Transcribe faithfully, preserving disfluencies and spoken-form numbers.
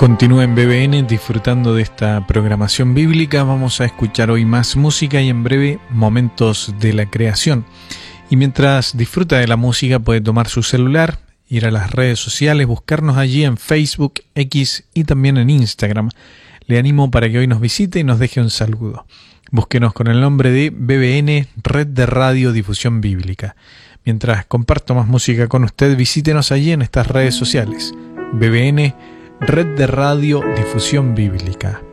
Continúa en B B N disfrutando de esta programación bíblica. Vamos a escuchar hoy más música y en breve momentos de la creación. Y mientras disfruta de la música puede tomar su celular, ir a las redes sociales, buscarnos allí en Facebook, X y también en Instagram. Le animo para que hoy nos visite y nos deje un saludo. Búsquenos con el nombre de B B N, Red de Radio Difusión Bíblica. Mientras comparto más música con usted, visítenos allí en estas redes sociales. B B N, Red de Radio Difusión Bíblica.